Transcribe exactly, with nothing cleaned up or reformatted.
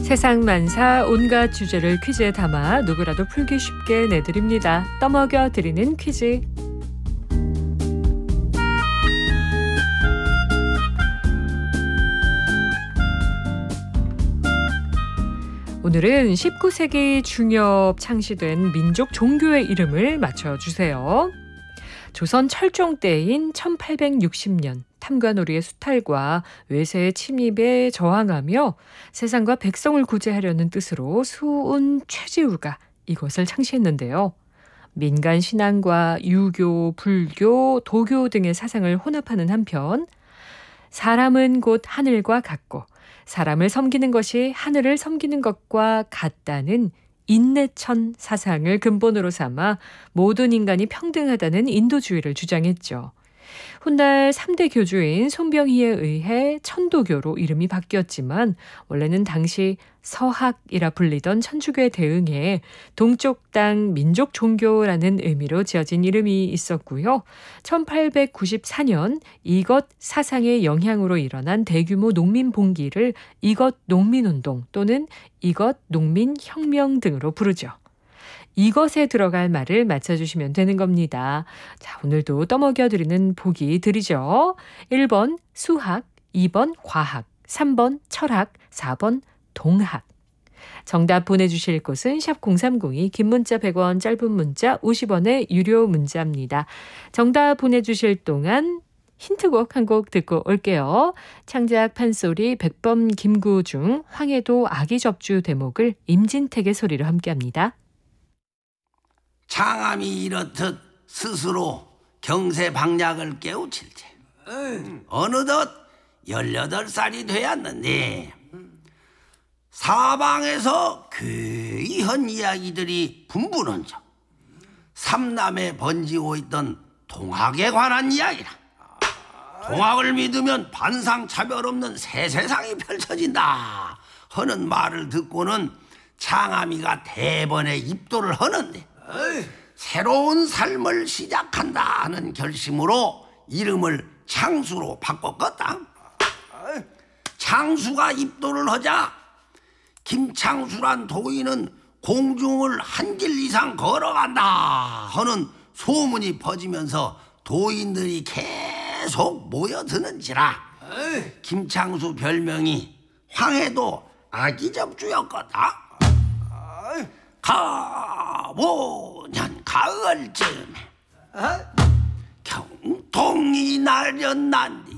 세상 만사 온갖 주제를 퀴즈에 담아 누구라도 풀기 쉽게 내드립니다. 떠먹여 드리는 퀴즈. 오늘은 십구 세기 중엽 창시된 민족 종교의 이름을 맞춰주세요. 조선 철종 때인 천팔백육십 년 탐관오리의 수탈과 외세의 침입에 저항하며 세상과 백성을 구제하려는 뜻으로 수운 최지우가 이것을 창시했는데요. 민간 신앙과 유교, 불교, 도교 등의 사상을 혼합하는 한편 사람은 곧 하늘과 같고 사람을 섬기는 것이 하늘을 섬기는 것과 같다는 인내천 사상을 근본으로 삼아 모든 인간이 평등하다는 인도주의를 주장했죠. 훗날 삼 대 교주인 손병희에 의해 천도교로 이름이 바뀌었지만 원래는 당시 서학이라 불리던 천주교에 대응해 동쪽 땅 민족 종교라는 의미로 지어진 이름이 있었고요. 천팔백구십사 년 이것 사상의 영향으로 일어난 대규모 농민 봉기를 이것 농민운동 또는 이것 농민혁명 등으로 부르죠. 이것에 들어갈 말을 맞춰주시면 되는 겁니다. 자, 오늘도 떠먹여드리는 보기 드리죠. 일 번 수학, 이 번 과학, 삼 번 철학, 사 번 동학. 정답 보내주실 곳은 샵 공삼공이, 긴 문자 백 원, 짧은 문자 오십 원의 유료 문자입니다. 정답 보내주실 동안 힌트곡 한 곡 듣고 올게요. 창작 판소리 백범 김구중 황해도 아기 접주 대목을 임진택의 소리로 함께합니다. 장암이 이렇듯 스스로 경세방략을 깨우칠지 어느덧 열여덟 살이 되었는데 사방에서 괴이한 이야기들이 분분한 점 삼남에 번지고 있던 동학에 관한 이야기라. 동학을 믿으면 반상차별 없는 새 세상이 펼쳐진다 하는 말을 듣고는 장암이가 대번에 입도를 하는데 새로운 삶을 시작한다 하는 결심으로 이름을 창수로 바꿨겠다. 창수가 입도를 하자 김창수란 도인은 공중을 한 길 이상 걸어간다 하는 소문이 퍼지면서 도인들이 계속 모여드는지라 김창수 별명이 황해도 아기접주였겠다. 가보년 가을쯤에 경통이 나련난디